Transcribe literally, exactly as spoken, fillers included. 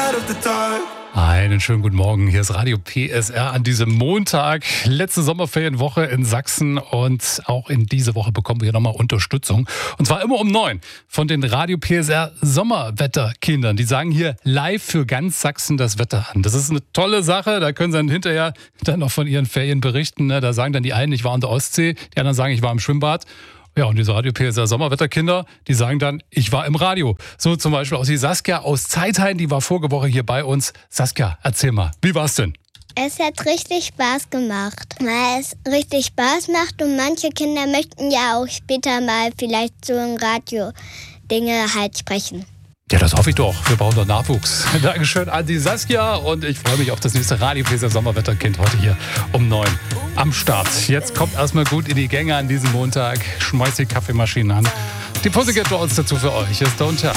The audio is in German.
Einen schönen guten Morgen, hier ist Radio P S R an diesem Montag, letzte Sommerferienwoche in Sachsen und auch in diese Woche bekommen wir nochmal Unterstützung und zwar immer um neun von den Radio P S R Sommerwetterkindern. Die sagen hier live für ganz Sachsen das Wetter an. Das ist eine tolle Sache, da können sie dann hinterher dann noch von ihren Ferien berichten. Da sagen dann die einen, ich war an der Ostsee, die anderen sagen, ich war im Schwimmbad. Ja, und diese Radio P S R Sommerwetterkinder, die sagen dann, ich war im Radio. So zum Beispiel aus die Saskia aus Zeithain, die war vorige Woche hier bei uns. Saskia, erzähl mal, wie war's denn? Es hat richtig Spaß gemacht, weil es richtig Spaß macht und manche Kinder möchten ja auch später mal vielleicht so im Radio Dinge halt sprechen. Ja, das hoffe ich doch. Wir brauchen doch Nachwuchs. Dankeschön an die Saskia und ich freue mich auf das nächste Radio P S R Sommerwetterkind heute hier um neun am Start. Jetzt kommt erstmal gut in die Gänge an diesem Montag. Schmeißt die Kaffeemaschinen an. Die Pussycat Dolls dazu für euch. Ist Don't Tell.